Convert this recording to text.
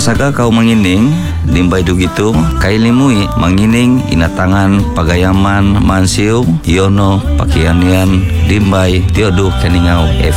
Sasaga kau mangining limbay dugitu kay limui mangining inatangan pagayaman mansiw yono pakianian limbay tiodu kaningau